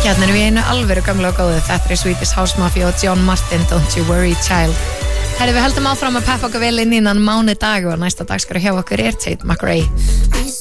Hérna erum við einu alvöru gamla og góðu. Þetta Swedish House Mafia og John Martin, Don't You Worry Child. Herri, við höldum áfram að peppa okkur vel inn innan mánudag og næsta dagskrá hjá okkur Tate McRae.